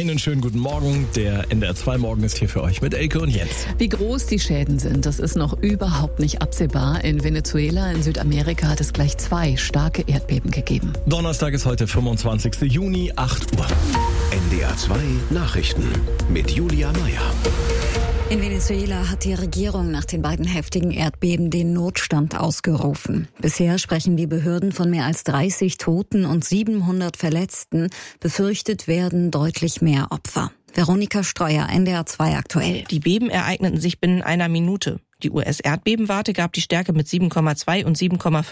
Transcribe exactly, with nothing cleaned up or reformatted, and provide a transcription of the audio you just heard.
Einen schönen guten Morgen. Der N D R zwei Morgen ist hier für euch mit Elke und Jens. Wie groß die Schäden sind, das ist noch überhaupt nicht absehbar. In Venezuela in Südamerika hat es gleich zwei starke Erdbeben gegeben. Donnerstag ist heute fünfundzwanzigster Juni, acht Uhr. N D R zwei Nachrichten mit Julia Meyer. In Venezuela hat die Regierung nach den beiden heftigen Erdbeben den Notstand ausgerufen. Bisher sprechen die Behörden von mehr als dreißig Toten und siebenhundert Verletzten. Befürchtet werden deutlich mehr Opfer. Veronika Streuer, N D R zwei aktuell. Die Beben ereigneten sich binnen einer Minute. Die U S-Erdbebenwarte gab die Stärke mit sieben Komma zwei und sieben Komma fünf